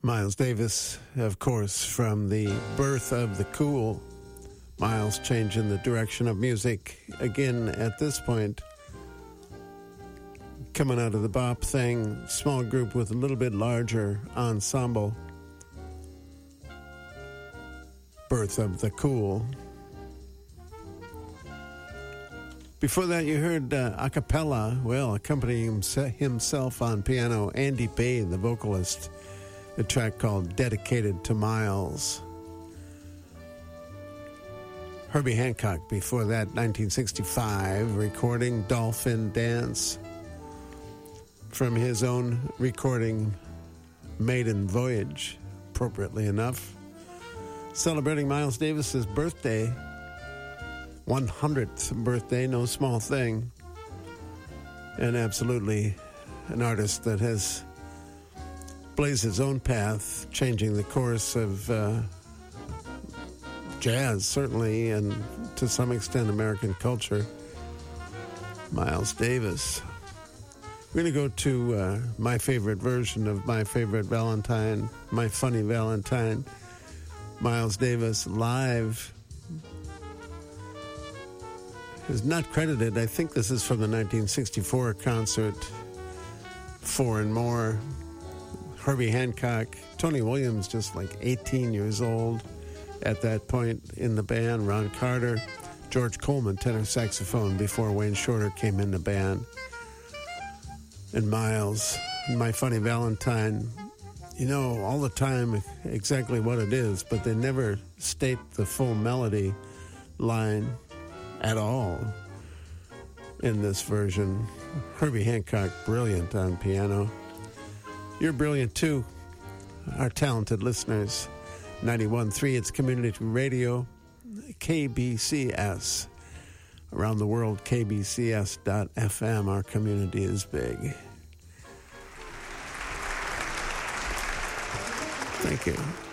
Miles Davis, of course, from the birth of the cool. Miles changing the direction of music again at this point. Coming out of the bop thing, small group with a little bit larger ensemble. Birth of the cool. Before that, you heard a cappella, accompanying himself on piano, Andy Bay, the vocalist, a track called Dedicated to Miles. Herbie Hancock, before that, 1965, recording Dolphin Dance from his own recording, Maiden Voyage, appropriately enough. Celebrating Miles Davis's birthday, 100th birthday, no small thing. And absolutely an artist that has blazed his own path, changing the course of jazz, certainly, and to some extent American culture. Miles Davis. We're going to go to my favorite version of My Favorite Valentine, My Funny Valentine. Miles Davis live. Is not credited. I think this is from the 1964 concert, Four and More. Herbie Hancock, Tony Williams, just like 18 years old at that point in the band. Ron Carter, George Coleman, tenor saxophone, before Wayne Shorter came in the band. And Miles, My Funny Valentine, you know all the time exactly what it is, but they never state the full melody line at all in this version. Herbie Hancock, brilliant on piano. You're brilliant too, our talented listeners. 91.3, it's Community Radio, KBCS. Around the world, kbcs.fm. Our community is big. Thank you.